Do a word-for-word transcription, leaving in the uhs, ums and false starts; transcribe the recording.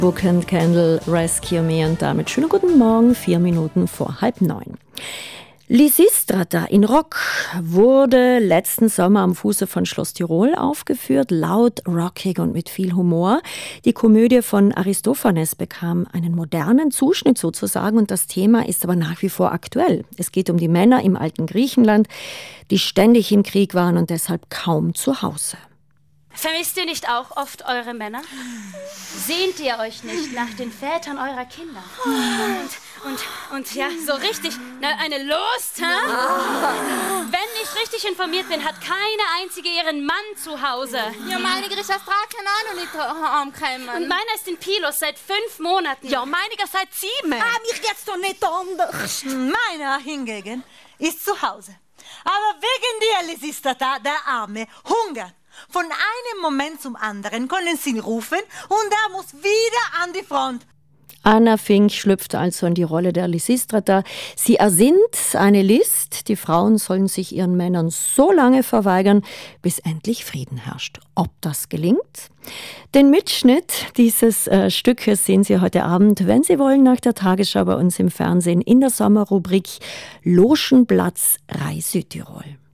Book and Candle, Rescue Me und damit schönen guten Morgen, vier Minuten vor halb neun. Lysistrata in Rock wurde letzten Sommer am Fuße von Schloss Tirol aufgeführt, laut, rockig und mit viel Humor. Die Komödie von Aristophanes bekam einen modernen Zuschnitt sozusagen und das Thema ist aber nach wie vor aktuell. Es geht um die Männer im alten Griechenland, die ständig im Krieg waren und deshalb kaum zu Hause. Vermisst ihr nicht auch oft eure Männer? Sehnt ihr euch nicht nach den Vätern eurer Kinder? Und, und, und ja, so richtig, na, eine Lust, ha? Wenn ich richtig informiert bin, hat keine einzige ihren Mann zu Hause. Ja, meiniger ist erst drei auch noch nicht angekommen. Und meiner ist in Pilos seit fünf Monaten. Ja, meiniger seit sieben. Ah, mich geht's doch nicht anders. Meiner hingegen ist zu Hause. Aber wegen dir, Lysistrata, der Arme, hungert. Von einem Moment zum anderen können sie ihn rufen und er muss wieder an die Front. Anna Fink schlüpft also in die Rolle der Lysistrata. Sie ersinnt eine List, die Frauen sollen sich ihren Männern so lange verweigern, bis endlich Frieden herrscht. Ob das gelingt? Den Mitschnitt dieses äh, Stückes sehen Sie heute Abend, wenn Sie wollen, nach der Tagesschau bei uns im Fernsehen in der Sommerrubrik Logenplatz Rai Südtirol.